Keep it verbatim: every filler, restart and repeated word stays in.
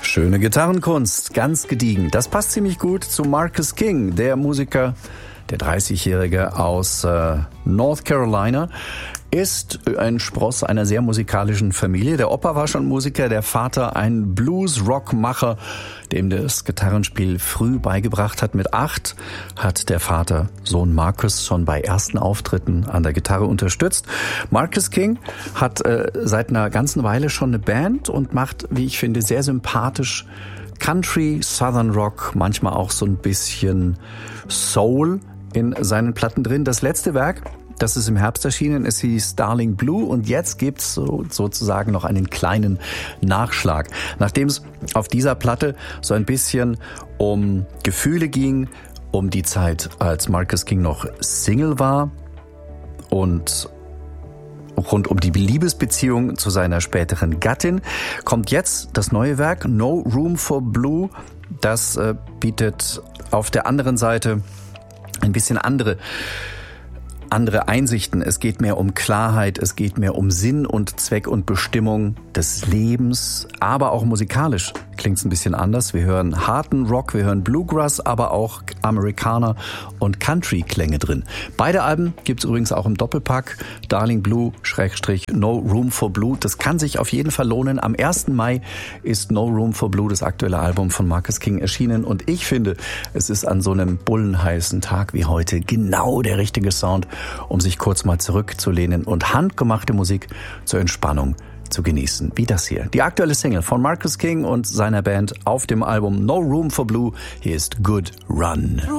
Schöne Gitarrenkunst, ganz gediegen. Das passt ziemlich gut zu Marcus King, der Musiker, der dreißigjährige aus äh, North Carolina, ist ein Spross einer sehr musikalischen Familie. Der Opa war schon Musiker, der Vater ein Blues-Rock-Macher, dem das Gitarrenspiel früh beigebracht hat. Mit acht hat der Vater Sohn Marcus schon bei ersten Auftritten an der Gitarre unterstützt. Marcus King hat äh, seit einer ganzen Weile schon eine Band und macht, wie ich finde, sehr sympathisch Country, Southern Rock, manchmal auch so ein bisschen Soul in seinen Platten drin. Das letzte Werk, das ist im Herbst erschienen, es hieß Darling Blue und jetzt gibt's so, sozusagen noch einen kleinen Nachschlag. Nachdem es auf dieser Platte so ein bisschen um Gefühle ging, um die Zeit, als Marcus King noch Single war und rund um die Liebesbeziehung zu seiner späteren Gattin, kommt jetzt das neue Werk No Room for Blue. Das äh, bietet auf der anderen Seite ein bisschen andere andere Einsichten. Es geht mehr um Klarheit, es geht mehr um Sinn und Zweck und Bestimmung des Lebens, aber auch musikalisch klingt es ein bisschen anders. Wir hören harten Rock, wir hören Bluegrass, aber auch Amerikaner und Country-Klänge drin. Beide Alben gibt es übrigens auch im Doppelpack. Darling Blue, Schrägstrich, No Room for Blue. Das kann sich auf jeden Fall lohnen. Am ersten Mai ist No Room for Blue, das aktuelle Album von Marcus King, erschienen. Und ich finde, es ist an so einem bullenheißen Tag wie heute genau der richtige Sound, um sich kurz mal zurückzulehnen und handgemachte Musik zur Entspannung zu genießen, wie das hier. Die aktuelle Single von Marcus King und seiner Band auf dem Album No Room for Blue. Hier ist Good Run.